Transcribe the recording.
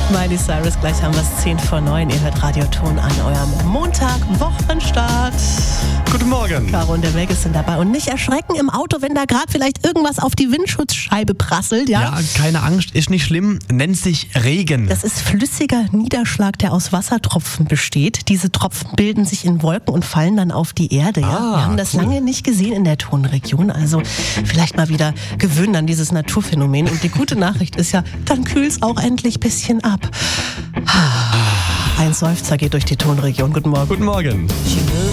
Miley Cyrus, gleich haben wir es 10:09. Ihr hört Radioton an eurem Montag-Wochenstart. Guten Morgen. Caro und der Weg sind dabei. Und nicht erschrecken im Auto, wenn da gerade vielleicht irgendwas auf die Windschutzscheibe prasselt. Ja, keine Angst, ist nicht schlimm. Nennt sich Regen. Das ist flüssiger Niederschlag, der aus Wassertropfen besteht. Diese Tropfen bilden sich in Wolken und fallen dann auf die Erde. Ja? Wir haben das lange nicht gesehen in der Tonregion. Also vielleicht mal wieder gewöhnen an dieses Naturphänomen. Und die gute Nachricht ist ja, dann kühlt es auch endlich ein bisschen ab. Ein Seufzer geht durch die Tonregion. Guten Morgen. Guten Morgen.